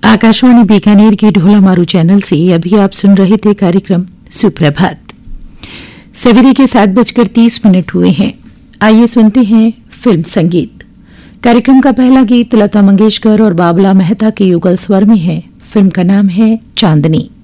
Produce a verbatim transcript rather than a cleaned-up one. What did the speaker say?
आकाशवाणी बीकानेर के ढोला मारू चैनल से अभी आप सुन रहे थे कार्यक्रम सुप्रभात। सवेरे के सात बजकर तीस मिनट हुए हैं। आइए सुनते हैं फिल्म संगीत। कार्यक्रम का पहला गीत लता मंगेशकर और बाबला मेहता के युगल स्वर में है। फिल्म का नाम है चांदनी।